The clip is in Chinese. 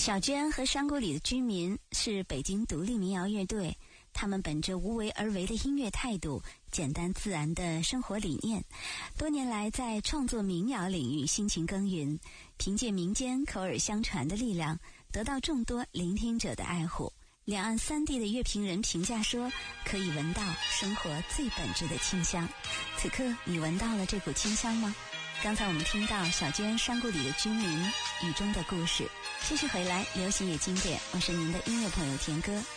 小娟和山谷里的居民是北京独立民谣乐队，他们本着无为而为的音乐态度，简单自然的生活理念，多年来在创作民谣领域辛勤耕耘，凭借民间口耳相传的力量，得到众多聆听者的爱护。两岸三地的乐评人评价说，可以闻到生活最本质的清香。此刻你闻到了这股清香吗？刚才我们听到小娟山谷里的居民雨中的故事。继续回来，流行也经典，我是您的音乐朋友田歌。